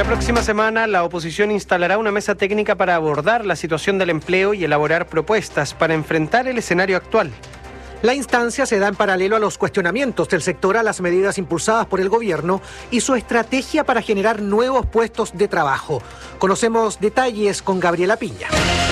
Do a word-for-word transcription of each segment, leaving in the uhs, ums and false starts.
La próxima semana la oposición instalará una mesa técnica para abordar la situación del empleo y elaborar propuestas para enfrentar el escenario actual. La instancia se da en paralelo a los cuestionamientos del sector a las medidas impulsadas por el gobierno y su estrategia para generar nuevos puestos de trabajo. Conocemos detalles con Gabriela Piña.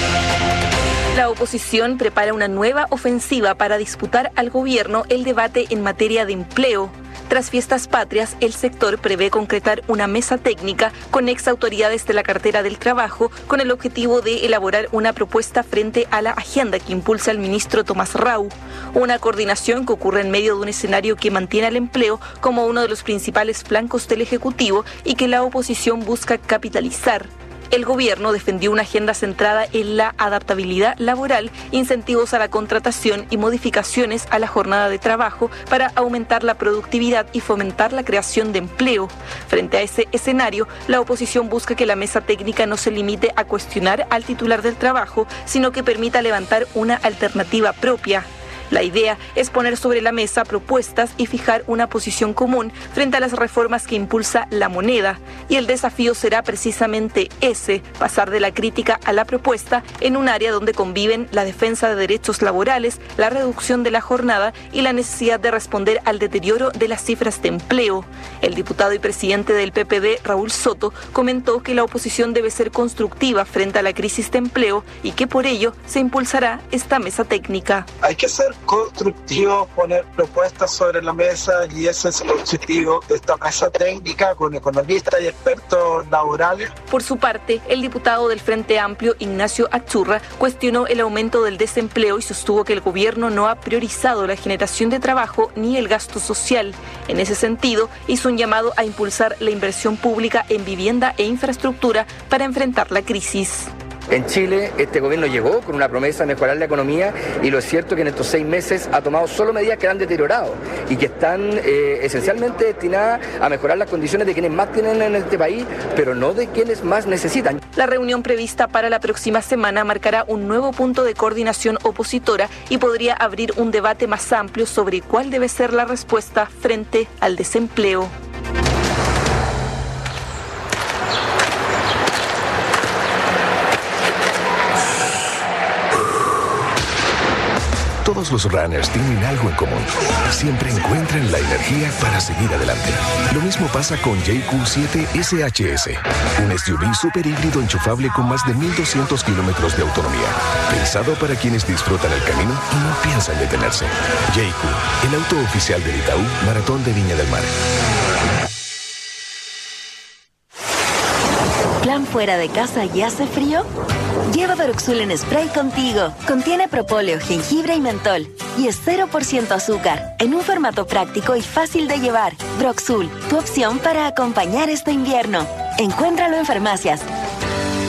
La oposición prepara una nueva ofensiva para disputar al gobierno el debate en materia de empleo. Tras fiestas patrias, el sector prevé concretar una mesa técnica con exautoridades de la cartera del trabajo con el objetivo de elaborar una propuesta frente a la agenda que impulsa el ministro Tomás Rau. Una coordinación que ocurre en medio de un escenario que mantiene al empleo como uno de los principales flancos del Ejecutivo y que la oposición busca capitalizar. El gobierno defendió una agenda centrada en la adaptabilidad laboral, incentivos a la contratación y modificaciones a la jornada de trabajo para aumentar la productividad y fomentar la creación de empleo. Frente a ese escenario, la oposición busca que la mesa técnica no se limite a cuestionar al titular del trabajo, sino que permita levantar una alternativa propia. La idea es poner sobre la mesa propuestas y fijar una posición común frente a las reformas que impulsa la moneda. Y el desafío será precisamente ese, pasar de la crítica a la propuesta en un área donde conviven la defensa de derechos laborales, la reducción de la jornada y la necesidad de responder al deterioro de las cifras de empleo. El diputado y presidente del P P D, Raúl Soto, comentó que la oposición debe ser constructiva frente a la crisis de empleo y que por ello se impulsará esta mesa técnica. Hay que ser constructivo, poner propuestas sobre la mesa y ese es el objetivo de esta mesa técnica con economistas y expertos laborales. Por su parte, el diputado del Frente Amplio, Ignacio Achurra, cuestionó el aumento del desempleo y sostuvo que el gobierno no ha priorizado la generación de trabajo ni el gasto social. En ese sentido, hizo un llamado a impulsar la inversión pública en vivienda e infraestructura para enfrentar la crisis. En Chile, este gobierno llegó con una promesa de mejorar la economía y lo es cierto que en estos seis meses ha tomado solo medidas que han deteriorado y que están eh, esencialmente destinadas a mejorar las condiciones de quienes más tienen en este país, pero no de quienes más necesitan. La reunión prevista para la próxima semana marcará un nuevo punto de coordinación opositora y podría abrir un debate más amplio sobre cuál debe ser la respuesta frente al desempleo. Todos los runners tienen algo en común. Siempre encuentran la energía para seguir adelante. Lo mismo pasa con J Q siete S H S, un S U V super híbrido enchufable con más de mil doscientos kilómetros de autonomía. Pensado para quienes disfrutan el camino y no piensan detenerse. J Q, el auto oficial del Itaú Maratón de Viña del Mar. ¿Plan fuera de casa y hace frío? Lleva Broxul en spray contigo. Contiene propóleo, jengibre y mentol. Y es cero por ciento azúcar, en un formato práctico y fácil de llevar. Broxul, tu opción para acompañar este invierno. Encuéntralo en farmacias